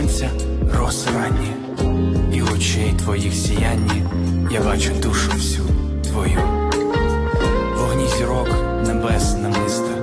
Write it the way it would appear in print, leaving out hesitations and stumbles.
сонця роси ранні, і очей твоїх сіянні я бачу душу всю твою. Вогні зірок небес намиста